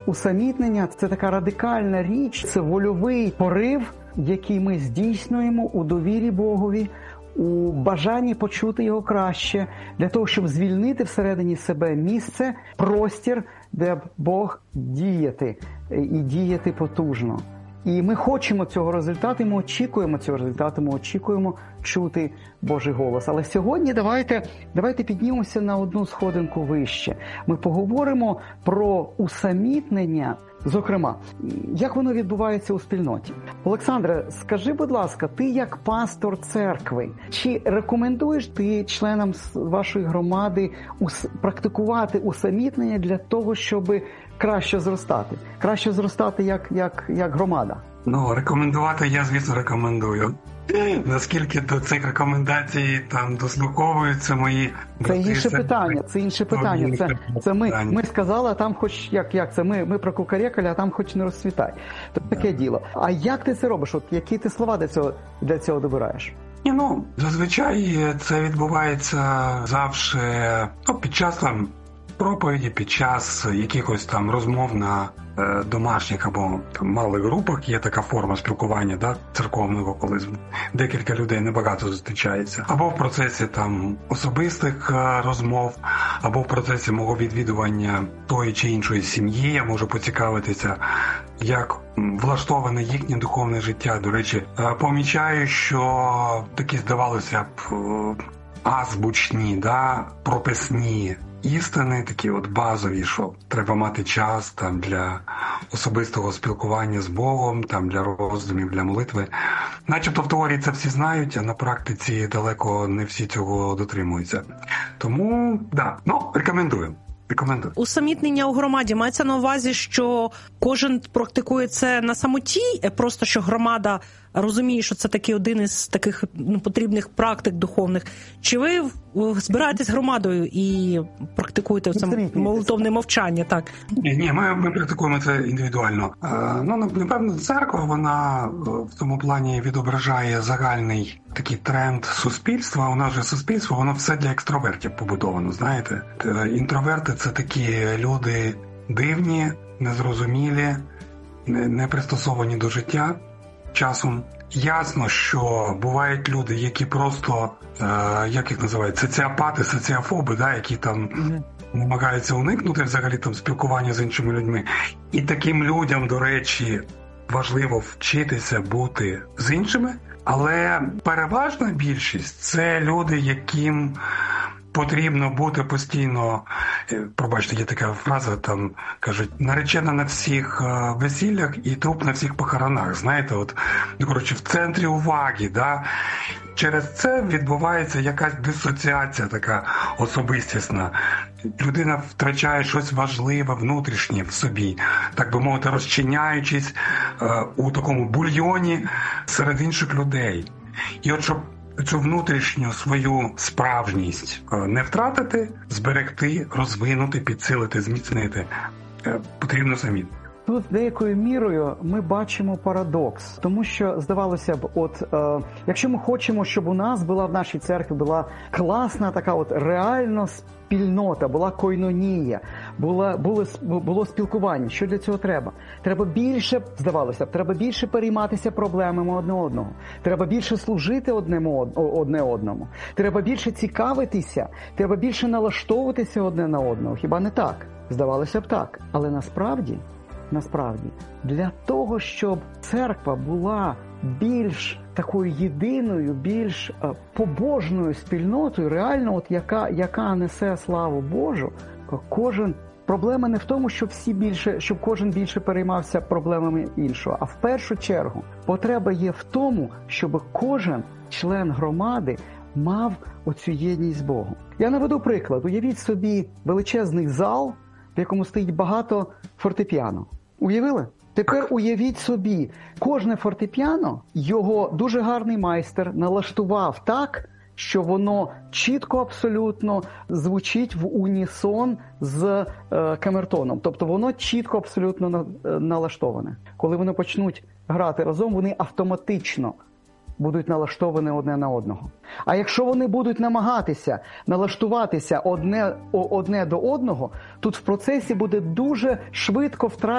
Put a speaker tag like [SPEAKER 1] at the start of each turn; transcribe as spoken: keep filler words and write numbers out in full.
[SPEAKER 1] усамітнення – це така радикальна річ, це вольовий порив, який ми здійснюємо у довірі Богові, у бажанні почути Його краще, для того, щоб звільнити всередині себе місце, простір, де б Бог діяти, і діяти потужно. І ми хочемо цього результату, ми очікуємо цього результату, ми очікуємо чути Божий голос. Але сьогодні давайте, давайте піднімемося на одну сходинку вище. Ми поговоримо про усамітнення, зокрема, як воно відбувається у спільноті. Олександре, скажи, будь ласка, ти як пастор церкви, чи рекомендуєш ти членам вашої громади практикувати усамітнення для того, щоб краще зростати? Краще зростати як, як, як громада?
[SPEAKER 2] Ну, рекомендувати я, звісно, рекомендую. Наскільки до цих рекомендацій там дослуховуються мої...
[SPEAKER 1] Це інше питання, це інше питання. Це, це ми, ми сказали, а там хоч, як, як це, ми, ми прокукарекали, а там хоч не розцвітай. То таке діло. А як ти це робиш? От які ти слова для цього, для цього добираєш?
[SPEAKER 2] І, ну, зазвичай це відбувається завжди, ну, під час там проповіді, під час якихось там розмов на е, домашніх або там малих групах. Є така форма спілкування, да, церковного, коли декілька людей небагато зустрічається. Або в процесі там особистих е, розмов, або в процесі мого відвідування тої чи іншої сім'ї. Я можу поцікавитися, як влаштоване їхнє духовне життя. До речі, е, помічаю, що такі, здавалося б, азбучні, да, прописні істини, такі от базові, що треба мати час там для особистого спілкування з Богом, там для роздумів, для молитви. Начебто в теорії це всі знають, а на практиці далеко не всі цього дотримуються. Тому, да, ну, рекомендую. Рекомендую.
[SPEAKER 3] Усамітнення у громаді мається на увазі, що кожен практикує це на самоті, просто що громада розуміє, що це такий один із таких, ну, потрібних практик духовних. Чи ви збираєтесь громадою і практикуєте це молитовне мовчання? Так?
[SPEAKER 2] Ні, ні, ми, ми практикуємо це індивідуально. Е, ну, напевно, церква, вона в цьому плані відображає загальний такий тренд суспільства. У нас же суспільство, воно все для екстравертів побудовано, знаєте. Інтроверти – це такі люди дивні, незрозумілі, не пристосовані до життя часом. Ясно, що бувають люди, які просто, е, як їх називають, соціопати, соціофоби, да, які там mm-hmm. намагаються уникнути взагалі там спілкування з іншими людьми. І таким людям, до речі, важливо вчитися бути з іншими, але переважна більшість – це люди, яким потрібно бути постійно, пробачте, є така фраза, там, кажуть, наречена на всіх весіллях і труп на всіх похоронах, знаєте, от, коротше, в центрі уваги, да, через це відбувається якась дисоціація така особистісна. Людина втрачає щось важливе, внутрішнє в собі, так би мовити, розчиняючись е, у такому бульйоні серед інших людей. І от щоб цю внутрішню свою справжність не втратити, зберегти, розвинути, підсилити, зміцнити, потрібно самі.
[SPEAKER 1] Тут деякою мірою ми бачимо парадокс, тому що, здавалося б, от е, якщо ми хочемо, щоб у нас була в нашій церкві була класна така от реально спільнота, була койнонія, була, було, було спілкування, що для цього треба? Треба більше, здавалося б, треба більше перейматися проблемами одне одного, треба більше служити одне, одне одному, треба більше цікавитися, треба більше налаштовуватися одне на одного. Хіба не так? Здавалося б так, але насправді Насправді, для того, щоб церква була більш такою єдиною, більш е, побожною спільнотою, реально, от яка, яка несе славу Божу, кожен проблема не в тому, щоб всі більше, щоб кожен більше переймався проблемами іншого, а в першу чергу потреба є в тому, щоб кожен член громади мав оцю єдність з Богом. Я наведу приклад. Уявіть собі величезний зал, в якому стоїть багато фортепіано. Уявили? Тепер уявіть собі, кожне фортепіано, його дуже гарний майстер налаштував так, що воно чітко абсолютно звучить в унісон з е, камертоном. Тобто воно чітко абсолютно на, е, налаштоване. Коли вони почнуть грати разом, вони автоматично будуть налаштовані одне на одного. А якщо вони будуть намагатися налаштуватися одне, одне до одного, тут в процесі буде дуже швидко втрачати